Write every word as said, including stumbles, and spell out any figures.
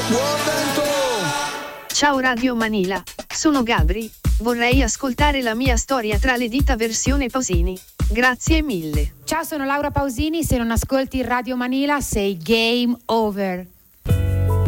Buon vento! Ciao Radio Manila, sono Gabri, vorrei ascoltare la mia storia tra le dita versione Pausini. Grazie mille. Ciao, sono Laura Pausini, se non ascolti Radio Manila sei game over.